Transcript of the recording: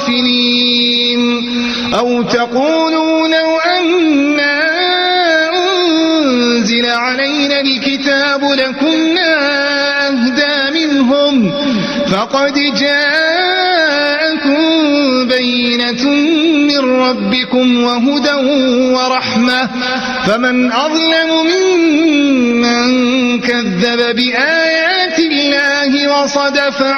غافلين أو تقولوا لو أنا أنزل علينا الكتاب لكنا أهدى منهم فقد جاءكم بينة من ربكم وهدى ورحمة فمن أظلم ممن كذب بآيات الله وصدف